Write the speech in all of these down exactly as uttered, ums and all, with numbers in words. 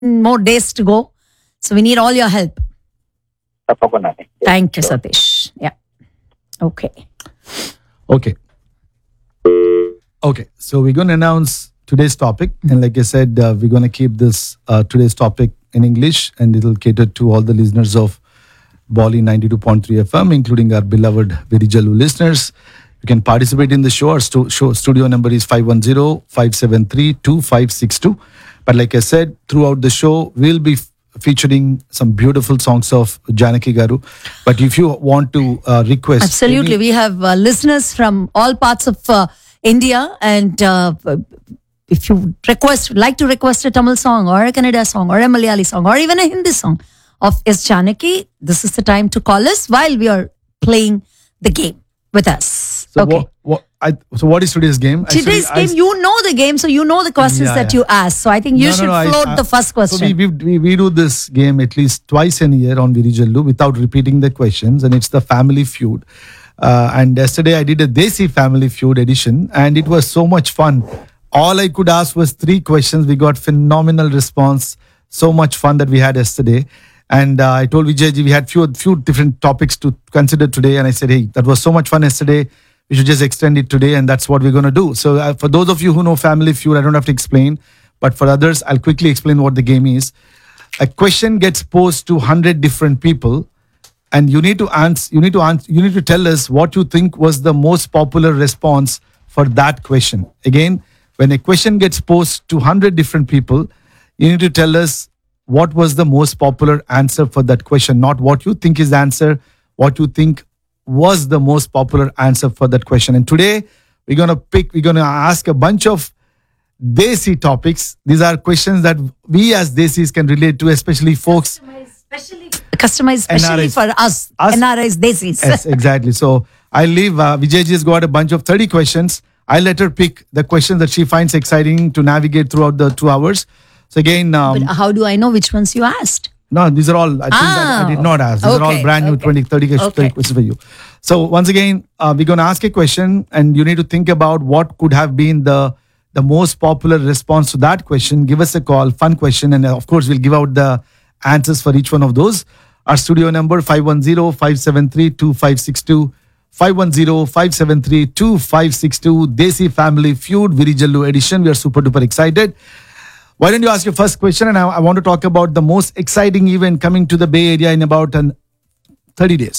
more days to go. So we need all your help. తప్పకుండా. Thank you, Satish. Yeah. Okay. Okay. Okay. So we're going to announce today's topic. And like I said, uh, we're going to keep this uh, today's topic in English, and it'll cater to all the listeners of Bali ninety-two point three F M, including our beloved Virijalu listeners. You can participate in the show. Our stu- show studio number is five one zero, five seven three, two five six two. But like I said, throughout the show, we'll be f- featuring some beautiful songs of Janaki Garu. But if you want to uh, request... Absolutely. any- We have uh, listeners from all parts of uh, India. And uh, if you request, like to request a Tamil song or a Kannada song or a Malayali song or even a Hindi song of S. Janaki, this is the time to call us while we are playing the game with us. So, okay. what, what, I, so what is today's game? Today's Actually, game, I- you know the game, so you know the questions Yeah, that yeah. you ask. So I think you No, no, should no, I- float I- the first question. So we, we, we, we do this game at least twice in a year on Virijalu without repeating the questions, and it's the Family Feud. Uh, and yesterday I did a Desi Family Feud edition, and it was so much fun. All I could ask was three questions. We got phenomenal response. So much fun that we had yesterday. And uh, I told Vijayji we had few few different topics to consider today, and I said, hey, that was so much fun yesterday. We should just extend it today, and that's what we're going to do. So uh, for those of you who know Family Feud, I don't have to explain. But for others, I'll quickly explain what the game is. A question gets posed to one hundred different people, and you need to answer. You need to answer. You need to tell us what you think was the most popular response for that question. Again, when a question gets posed to one hundred different people, you need to tell us what was the most popular answer for that question. Not what you think is the answer. What you think was the most popular answer for that question. And today we're going to pick. We're going to ask a bunch of Desi topics. These are questions that we as Desis can relate to, especially folks. Customized specially N R Is. for us, Us? N R Is Desis. Yes, exactly. So I leave. Uh, Vijayji's got a bunch of thirty questions. I let her pick the questions that she finds exciting to navigate throughout the two hours. So again, um, But how do I know which ones you asked? no, these are all, I think that I did not ask. These are all Okay, brand new okay. twenty, thirty, ques- Okay. thirty questions for you. So once again, uh, we're going to ask a question, and you need to think about what could have been the the most popular response to that question. Give us a call, fun question, and uh, of course, we'll give out the answers for each one of those. Our studio number five one zero, five seven three, two five six two. five one zero, five seven three, two five six two. Desi Family Feud, Virijalu edition. We are super duper excited. Why don't you ask your first question? And I, I want to talk about the most exciting event coming to the Bay Area in about an thirty days.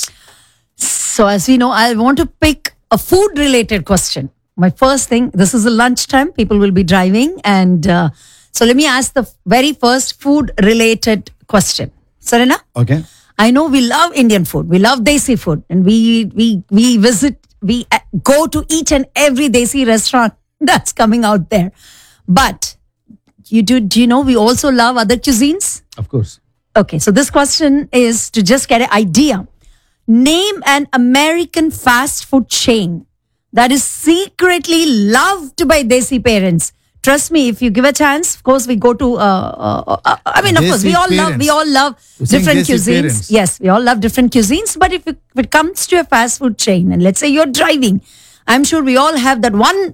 So as we know, I want to pick a food related question. My first thing, this is a lunchtime, people will be driving. And uh, so let me ask the very first food related question. Serena? Okay. I know we love Indian food. We love Desi food. And we we we visit, we uh, go to each and every Desi restaurant that's coming out there. But you do, do you know we also love other cuisines? Of course. Okay, so this question is to just get an idea. Name an American fast food chain that is secretly loved by Desi parents. Trust me, if you give a chance, of course, we go to. Uh, uh, uh, I mean, of course, we Desi all love. We parents. all love You're saying different Desi cuisines. parents. Yes, we all love different cuisines. But if it, if it comes to a fast food chain, and let's say you're driving, I'm sure we all have that one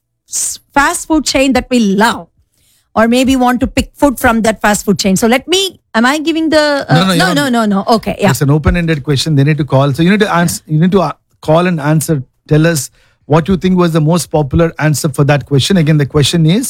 s- fast food chain that we love, or maybe want to pick food from that fast food chain. So let me. Am I giving the? Uh, No, no, no, you're no, not- no, no. Okay, yeah. It's an open-ended question. They need to call. So you need to answer. You need to uh, call and answer. Tell us what you think was the most popular answer for that question. Again, the question is.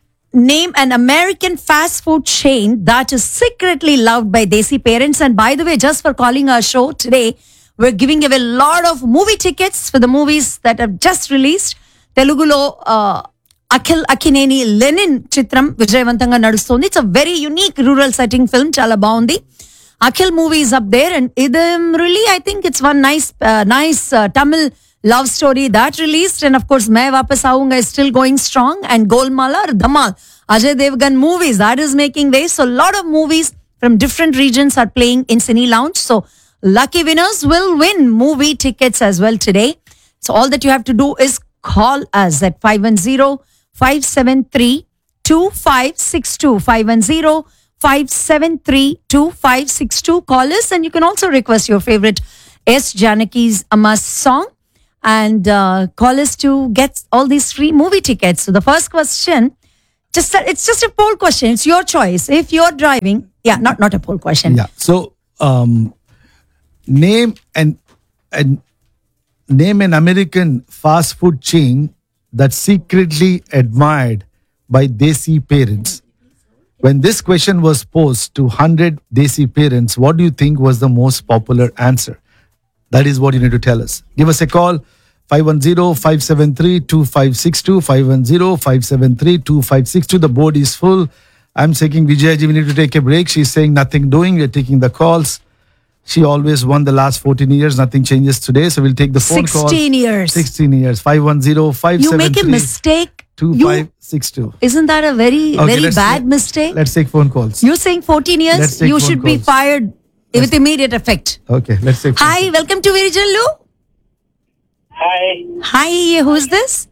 Name an American fast food chain that is secretly loved by Desi parents. And by the way, just for calling our show today, we're giving away a lot of movie tickets for the movies that have just released. Telugulo uh, Akhil Akineni Lenin Chitram Vijayavantanga Nadustundi. It's a very unique rural setting film. Chala baundi. Akhil movie is up there, and idam really, I think it's one nice, uh, nice uh, Tamil love story that released. And of course, Main Vapas Aaunga is still going strong, and Golmaala or Dhamal, Ajay Devgan movies, that is making waves. So a lot of movies from different regions are playing in Cine Lounge. So lucky winners will win movie tickets as well today. So all that you have to do is call us at five one zero, five seven three, two five six two. five one zero, five seven three, two five six two. Call us, and you can also request your favorite S. Janaki's Amma's song, and uh, call us to get all these free movie tickets. So the first question Just a, it's just a poll question. It's your choice. If you're driving, yeah, not not a poll question. Yeah. So, um, name and and name an American fast food chain that's secretly admired by Desi parents. When this question was posed to one hundred Desi parents, what do you think was the most popular answer? That is what you need to tell us. Give us a call, five one zero, five seven three, two five six two, five one zero, five seven three, two five six two. The board is full. I'm taking Vijayaji. We need to take a break. She's saying nothing doing. We're taking the calls. She always won the last fourteen years. Nothing changes today. So we'll take the phone call. sixteen years. sixteen years. five one zero, five You seven make a three, mistake. two You, five six two. isn't that a very, Okay, very let's bad take- mistake? Let's take phone calls. You're saying fourteen Let's years? take You phone should be calls. fired with immediate effect. Okay, let's take phone Hi, welcome to Virijallu. Hi. Hi, who's this?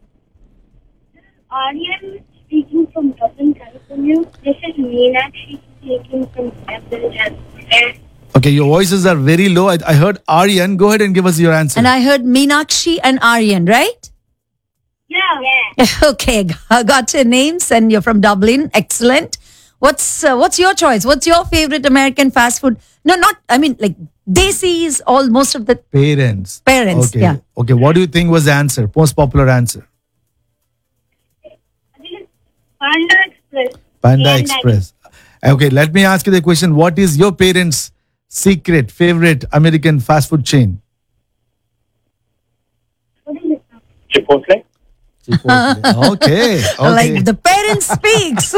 Aryan speaking from Dublin, California. This is Meenakshi speaking from Dublin, California. Okay, your voices are very low. I, I heard Aryan. Go ahead and give us your answer. And I heard Meenakshi and Aryan, right? Yeah. yeah. Okay, g- got your names and you're from Dublin. Excellent. What's uh, what's your choice? What's your favorite American fast food? No, not, I mean, like, Desi is all, most of the Parents. Parents, Okay. yeah. Okay, what do you think was the answer? Most popular answer? I think it's Panda Express. Panda And Express. Okay, let me ask you the question. What is your parents' secret, favorite American fast food chain? What is it? Chipotle? Chipotle. okay. Okay. like the parent speaks.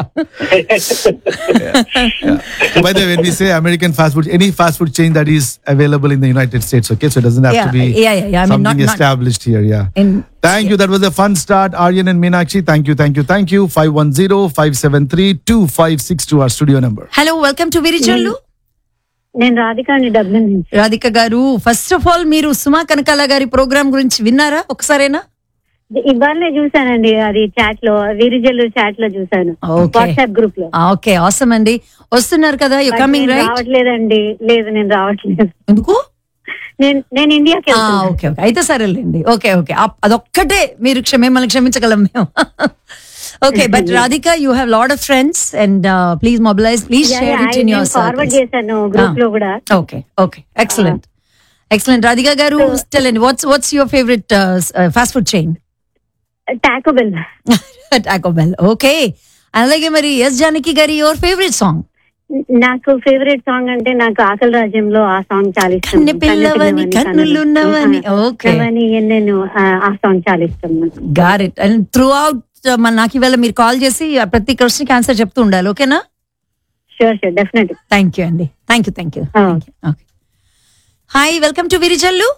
By the way, when we say American fast food, any fast food chain that is available in the United States, okay? So it doesn't have Yeah, to be yeah, yeah, yeah. I mean, something not- not- established here, yeah. In- Thank you. That was a fun start. Aryan and Meenakshi, thank you, thank you, thank you. five one zero, five seven three, two five six two, our studio number. Hello, welcome to Virijallu. నేను రాధిక అండి Dublin నుంచి రాధిక గారు, first of all మీరు సుమా కనకాల గారి programme గురించి విన్నారా ఒకసారేనా? ఇవాళనే చూసానండి అది చాట్ లో విరిజల్లు చాట్ లో చూసాను Okay. వాట్సాప్ గ్రూప్ లో ఓకే, ఆసమ్ అండి. వస్తున్నారు కదా, యు కమింగ్ నేను రైట్? రావట్లేదండి లేదు నేను రావట్లేదు ఎందుకు? నేను నేను ఇండియాకి వెళ్తున్నాను ఓకే ఓకే, అయితే సరేలేండి. ఓకే ఓకే, అదొక్కటే మీరు క్ష- మిమ్మల్ని క్షమించగలం మేము. Okay, but Radhika, you have lot of friends and please mobilise, please share it in your forward చేశాను గ్రూప్ లో కూడా okay okay, excellent excellent. Radhika గారు, tell what's what's your favourite fast food chain? Taco bell Taco bell. Okay, అలాగే మరి yes Janaki గారి your favourite song? నాకు favourite song అంటే నాకు ఆకలి రాజ్యంలో ఆ సాంగ్ చాలా ఇష్టం కన్నె పిల్లవని కన్నులున్నవని. ఓకే, నేను ఆ సాంగ్ చాలా ఇష్టం నాకు got it. And through out మన నాకు ఇవాళ మీరు కాల్ చేసి ఆ ప్రతి క్వశ్చన్కి ఆన్సర్ చెప్తూ ఉండాలి, ఓకేనా? Sure sure definite thank you అండి, thank you thank you. Okay, hi, welcome to Virijallu.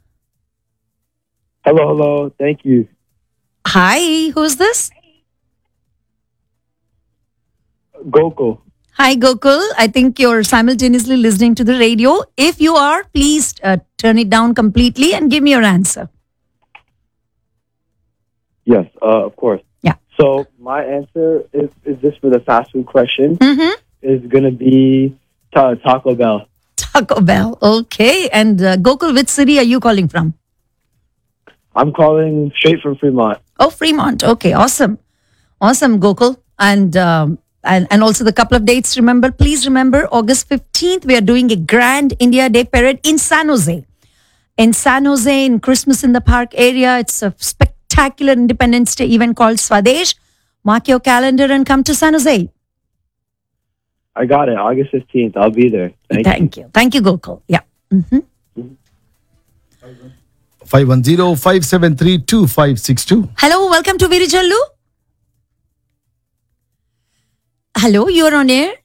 Hello, hello. Thank you. Hi, who's this? Gokul. Hi, Gokul. I think you're simultaneously listening to the radio. If you are, please uh, turn it down completely and give me your answer. Yes, uh, of course. Yeah. So my answer is is this for the fast food question? Mm-hmm. Is gonna be ta- Taco Bell. Taco Bell. Okay. And uh, Gokul, which city are you calling from? I'm calling straight from Fremont. Oh, Fremont. Okay. Awesome. Awesome, Gokul. And, um, and, and also the couple of dates, remember, please remember, August fifteenth, we are doing a grand India Day parade in San Jose. In San Jose, in Christmas in the Park area. It's a spectacular Independence Day event called Swadesh. Mark your calendar and come to San Jose. I got it. August fifteenth. I'll be there. Thank, Thank you. Thank you, Gokul. Yeah. Mhm. five one zero, five seven three, two five six two. Hello, welcome to Virijallu. Hello, you're on air.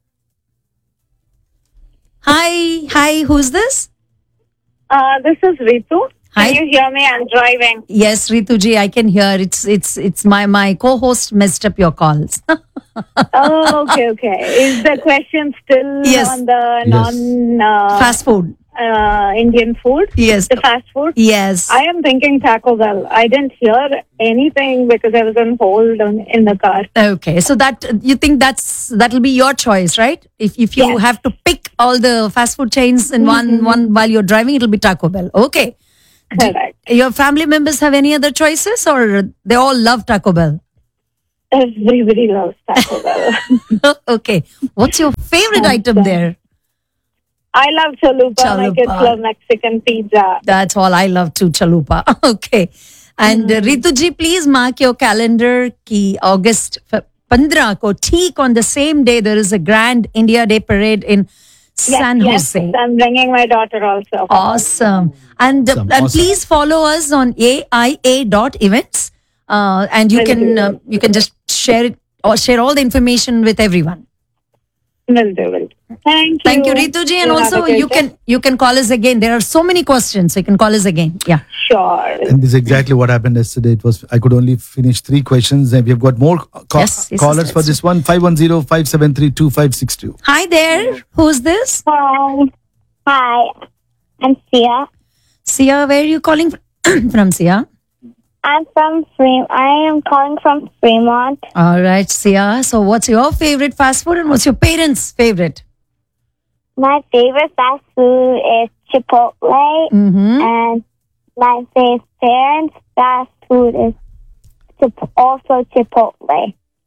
Hi, hi, who's this? Uh, this is Ritu. Hi. Can you hear me? I'm driving. Yes, Rituji, I can hear. It's it's it's my my co-host messed up your calls. Oh, okay, okay. Is the question still Yes. on the Yes. non uh, Fast food. uh, Indian food? Yes. The fast food? Yes. I am thinking Taco Bell. I didn't hear anything because I was on hold on, in the car. Okay, so that you think that's that'll be your choice, right? If if you Yes. have to pick all the fast food chains in one one while you're driving, it'll be Taco Bell. Okay. Correct. Your family members have any other choices, or they all love Taco Bell? Everybody loves Taco Bell. Okay. What's your favorite item there? I love chalupa. My kids Chalupa. love Mexican pizza. That's all I love too, chalupa. Okay. And uh, Ritu ji, please mark your calendar ki August fifteen ko theek on the same day there is a grand India Day parade in San yes, Jose. yes, I'm bringing my daughter also. Awesome. And, uh, Awesome, and awesome. please follow us on A I A dot events. Uh, and you Will can do. uh, you can just share it or share all the information with everyone. Will do, will do. Thank you. Thank you, Ritu ji. And You have also a great you day. can you can call us again. There are so many questions. So you can call us again. Yeah. Sure. And this is exactly what happened yesterday. It was I could only finish three questions, and we have got more ca- Yes, yes, callers yes, for yes. this one. five one zero, five seven three, two five six two. Hi there. Who's this? Hi. Hi. I'm Sia. Sia, where are you calling from, from Sia? I'm from Fremont. I am calling from Fremont. All right, Sia. So what's your favorite fast food and what's your parents' favorite? My favorite fast food is Chipotle, Mm-hmm. and my favorite parents' fast food is Chip- also Chipotle.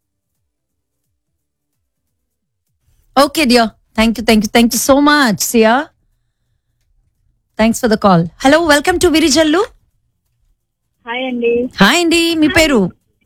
Okay, dear. Thank you, thank you, thank you so much, Sia. Thanks for the call. Hello, welcome to Virijallu. Hi, Andy. Hi, Andy. Mi peru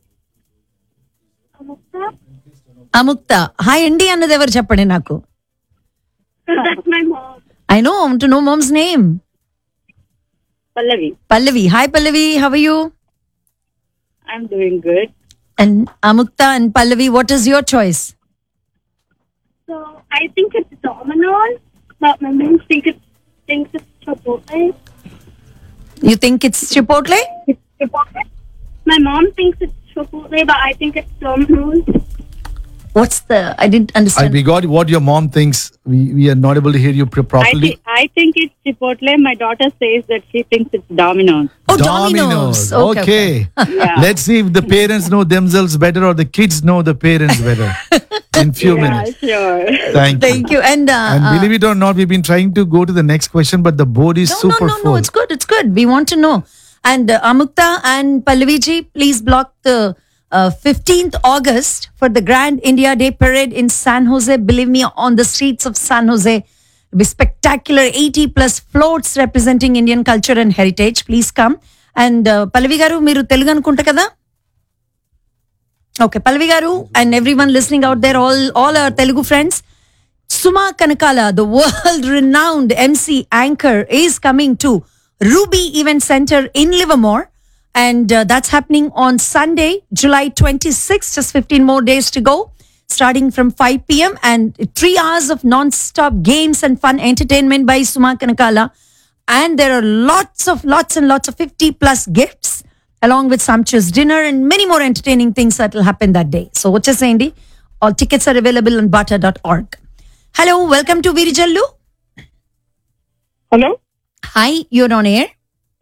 Amukta. Hi, Andy అన్నది ఎవరు చెప్పండి నాకు. That's my mom. I know, I want to know mom's name. Pallavi. Pallavi. Hi, Pallavi. How are you? I'm doing good. And Amukta and Pallavi, what is your choice? So I think it's Domino's, but my mom think it, thinks it's Chipotle. You think it's Chipotle? It's Chipotle. My mom thinks it's Chipotle, but I think it's Domino's. What's the? I didn't I, understand. we got what your mom thinks. We we are not able to hear you pr- I, properly. thi- I think it's Chipotle. My daughter says that she thinks it's Domino's. Oh, Domino's. Okay. okay. Yeah. Let's see if the parents know themselves better or the kids know the parents better. In few Yeah, minutes. sure. Thank, you. Thank you. And, uh, And uh, believe it or not, we've been trying to go to the next question, but the board is no, super no, no, full. no. It's good. It's good. We want to know. And uh, Amukta and Pallaviji, please block the uh, fifteenth August for the Grand India Day Parade in San Jose. Believe me, on the streets of San Jose, it'll be spectacular. eighty plus floats representing Indian culture and heritage. Please come. And uh, Pallavi garu, మీరు తెలుగు అనుకుంటా కదా? Okay, Pallavi garu and everyone listening out there, all all our Telugu friends. Suma Kanakala, the world-renowned M C anchor, is coming to Ruby Event Center in Livermore. And uh, that's happening on Sunday, July twenty-sixth, just fifteen more days to go, starting from five p.m. and three hours of non-stop games and fun entertainment by Suma Kanakala. And there are lots of, lots and lots of fifty plus gifts, along with sumptuous dinner and many more entertaining things that will happen that day. So what you're saying, Andy? All tickets are available on butter dot org. Hello, welcome to Virijallu. Hello? Hi, you're on air.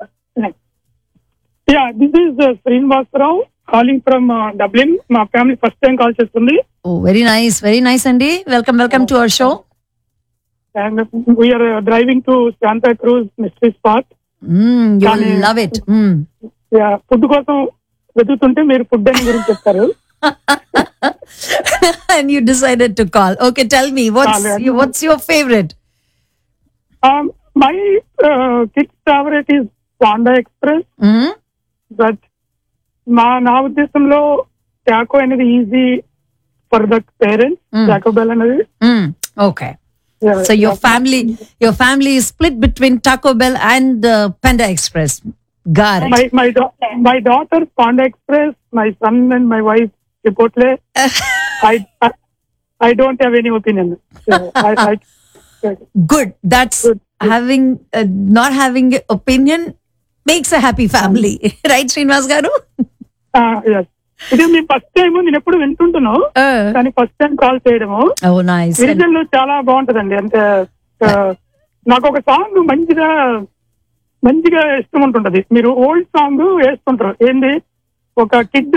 Yeah, this is uh, Srinivas Rao calling from uh, Dublin. My family first time call చేస్తుంది. Oh, very nice, very nice, Andy. Welcome, welcome to our show. And we are uh, driving to Santa Cruz Mystery Spot. Mm, you'll Kani- love it. Mm. Yeah, food కోసం వెతుకుతుంటే మీరు food అని గురించి చెప్తారు. And you decided to call. Okay, tell me, what's Call, yeah. what's your favorite? Um, my uh, kids favorite is Panda Express, Mm? but మా నా ఉద్దేశంలో Taco అనేది easy for the parents. Mm. Taco bell అనేది Mm. Okay. yeah, So your yeah. family, your family is split between Taco Bell and uh, Panda Express. Got it. My my da- my daughter Panda Express, my son and my wife Chipotle. I, I I don't have any opinion. So I, I Good. That's Good. having uh, not having opinion makes a happy family, right, Srinivas garu? uh, yes. ఇది మీ first time నేను ఎప్పుడు వింటుంటున్నాను Uh, కానీ first time call చేయడము oh, nice. And- విరిజన్లో చాలా బాగుంటదండి. అంటే uh, నాకు ఒక సాంగ్ మంచిగా మంచిగా ఇష్టం ఉంటుంటది. మీరు ఓల్డ్ సాంగ్ వేస్తుంటారు. ఏంది ఒక కిడ్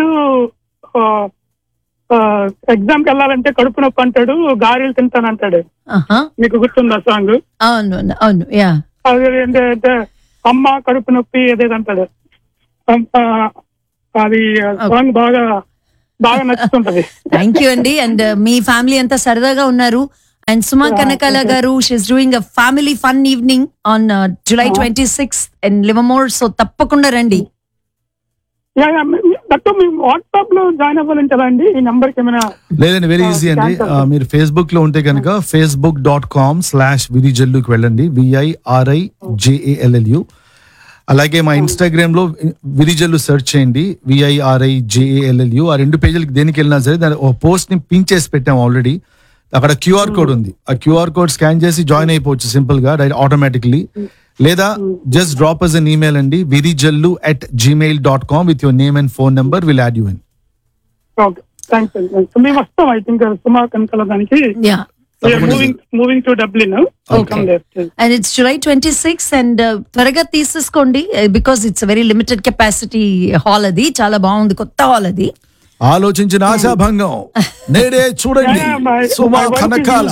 ఎగ్జామ్ కి వెళ్ళాలంటే కడుపు నొప్పి అంటాడు, గారెలు తింటాను అంటాడు. uh-huh. మీకు గుర్తుందా song? Oh, no, no, oh, no, yeah. అది ఏంటంటే అమ్మ కడుపు నొప్పి అదేదంటాడు. అమ్, ఆ, అది సాంగ్ బాగా బాగా నచ్చుతుంటది. థ్యాంక్ యూ అండి. అండ్ మీ ఫ్యామిలీ అంతా సరదాగా ఉన్నారు. అండ్ సుమా కనకాల గారు, she is doing a family fun evening on July twenty sixth in Livermore. So తప్పకుండా రండి. Yeah, yeah, me- me- that me WhatsApp లో జాయిన్ అవ్వాలంటే ఎలా అండి? ఈ నంబర్ కి ఏమైనా? లేదండి, వెరీ ఈజీ అండి. ఆ, మీరు ఫేస్బుక్ లో ఉంటే కనుక ఫేస్బుక్ డాట్ కామ్ స్లాష్ విరిజల్లుకి వెళ్ళండి. విఐఆర్ఐ జేఏఎల్ఎల్యు. అలాగే మా ఇన్స్టాగ్రామ్ లో విరిజల్లు సెర్చ్ చేయండి, విఐఆర్ఐ జేఏఎల్ఎల్యు. ఆ రెండు పేజీలకి దేనికి వెళ్ళినా సరే దాని ఒక పోస్ట్ ని పిన్ చేసి పెట్టాం ఆల్రెడీ. అక్కడ క్యూఆర్ కోడ్ ఉంది. ఆ క్యూఆర్ కోడ్ స్కాన్ చేసి జాయిన్ అయిపోవచ్చు సింపుల్ గా, ఆటోమేటిక్లీ. లేదా just drop us an email అండి, Virijallu at Gmail dot com with your name and phone number. Will add you in. Okay, thanks అండి. సో మేము వస్తాం. ఐ థింక్ సుమా కనకాల దానికి yeah, moving moving to Dublin. And it's July twenty six. And త్వరగా తీసేసుకోండి because it's very limited capacity hall. అది చాలా బాగుంది, కొత్త హాల్ అది. ఆలోచించిన ఆశాభంగం నేడే చూడండి. సుమా Kanakala.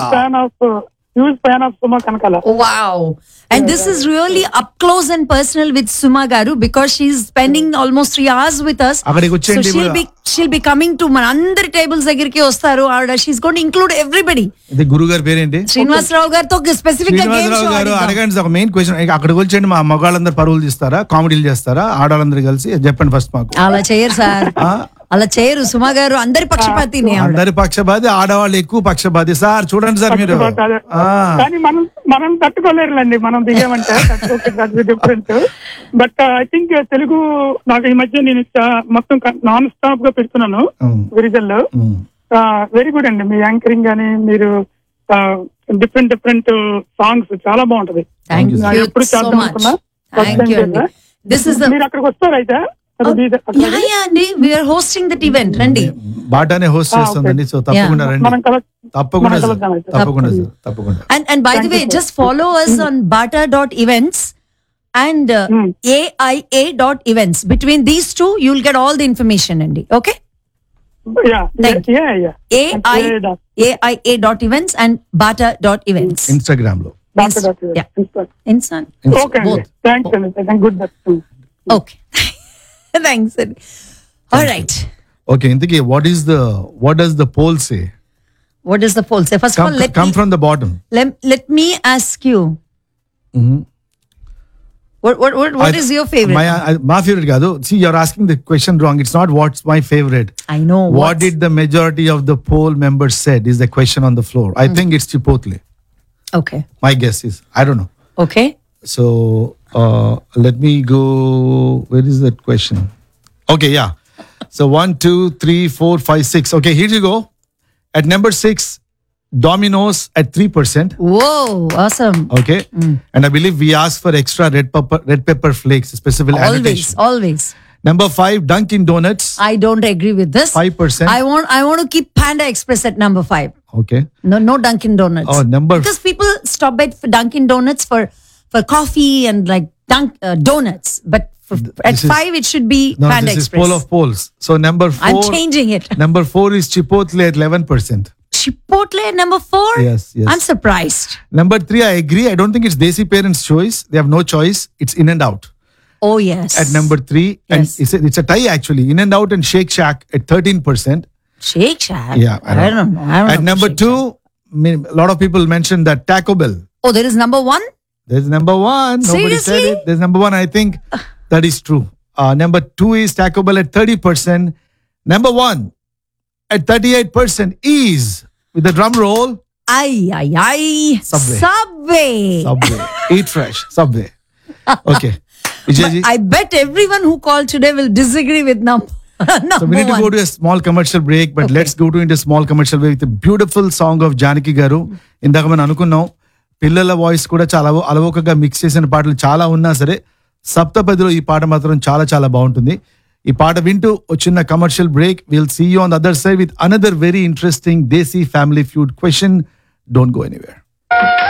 Huge fan of Suma Kanakala. Wow. And this is really up close and personal with Suma Garu because she's spending almost three hours with us. అక్కడికి So వచ్చేయండి. she'll be she'll be coming to మన అందరి tables దగ్గరికి వస్తారు. She's going to include everybody. ఇది గురువు గారి పేరేంటి? శ్రీనివాసరావు గారితో స్పెసిఫిక్ గా గేమ్ శ్రీనివాసరావు షో గారు అడగండి. ఒక మెయిన్ క్వశ్చన్, అక్కడికి వచ్చేయండి. మా మగాళ్ళందరూ పరువులు తీస్తారా, కామెడీలు చేస్తారా, ఆడవాళ్ళందరూ కలిసి చెప్పండి ఫస్ట్ మాకు. అలా చేయరు సార్, అలా చేయరు. సుమా గారు అందరి పక్షపాతిని. అందరి పక్షపాతి, ఆడవాళ్ళు ఎక్కువ పక్షపాతి సార్. చూడండి సార్ మీరు. ఆ. కానీ మనం మనం తట్టుకోలేరులేండి, మనం దిగామంటే different. But I think Telugu నాకు ఈ మధ్య నేను చా- మొత్తం నాన్ స్టాప్ గా పెడుతున్నాను ఉమ్. విరిజల్లో. ఉమ్. వెరీ గుడ్ అండి మీ యాంకరింగ్ గానీ, మీరు డిఫరెంట్ డిఫరెంట్ సాంగ్స్ చాలా బాగుంటది. థ్యాంక్ నాకు యూ ఎప్పుడు సో చేద్దాం మచ్. అనుకున్నా. థ్యాంక్ యూ అండి. దిస్ ఇస్ మీరు అక్కడికి వస్తారు అయితే? యా యా అండి, వీఆర్ హోస్టింగ్ దట్ ఈవెంట్. రండి. బాటానే హోస్ట్ చేస్తుందండి. సో తప్పకుండా రండి. మనం కల తప్పకుండా మనం సార్. కలుద్దాం అయితే. తప్పకుండా సార్. తప్పకుండా. And and by the way, just follow us on bata dot events and uh, Hmm. A I A dot events. Between these two, you'll get all the information, Andy. Okay? Yeah, Thank yeah, yeah. A I A I A dot events and bata dot events. Instagram లో. Doctor Doctor. Yeah. Insan. Okay, Both. Thanks అండి. Thank good. Okay. Thanks, Andy. All right. Okay, ఇంతకీ what is the what does the pole say? What does the poll say? First of Come all, let come me, from the bottom. let, let me ask you. Mhm. What what what, what I- is your favorite? My I- my favorite కాదు. See, you're asking the question wrong. It's not what's my favorite. I know. What what's- did the majority of the poll members said is the question on the floor. I think it's Chipotle. Okay. My guess is. I don't know. Okay. So uh, let me go. Where is that question? Okay, yeah. So one, two, three, four, five, six. Okay, here you go. At number six, Domino's at three percent. Whoa, awesome. Okay, and I believe we asked for extra red pepper, red pepper flakes, specific Always, annotation. always. Number five, Dunkin' Donuts, I don't agree with this. five percent. I want I want to keep Panda Express at number five. Okay. No, no Dunkin' Donuts. Oh, number because people stop at for Dunkin' Donuts for for coffee and like dunk uh, donuts, but for, at This is- five it should be No, Panda this is Express. poll of polls. So number four. I'm changing it. Number four is Chipotle at eleven percent. Chipotle at number four. Yes, yes. I'm surprised. Number three, I agree. I don't think it's Desi parents' choice. They have no choice. It's In and Out Oh yes. at number three, and Yes. it's a, it's a tie actually. In and Out and Shake Shack at thirteen percent. Shake Shack. Yeah, I I know. don't know. I don't At know number Shake two, Shack. I mean, a lot of people mentioned that Taco Bell. Oh, there is number one. There's number one. Nobody said Seriously? it. There's number one. I think that is true. Uh, number two is Taco Bell at thirty percent. Number one at thirty-eight percent is, with the drum roll, Ay ay ay. Subway. Subway. Subway. Eat fresh. Subway. Okay. Vijayji. I bet everyone who called today will disagree with number. number So we need to one. go to a small commercial break, but Okay. let's go to into a small commercial break with a beautiful song of Janaki Garu. ఇందాక మనం అనుకున్నాం పిల్లల voice కూడా చాలా అలవో- అలవోకగా mix చేసిన పాటలు చాలా ఉన్నా సరే సప్తపదిలో ఈ పాట మాత్రం చాలా చాలా బాగుంటుంది. ఈ పాట వింటూ ఒక చిన్న commercial break. Will see you on the other side with another very interesting desi family feud question. Don't go anywhere.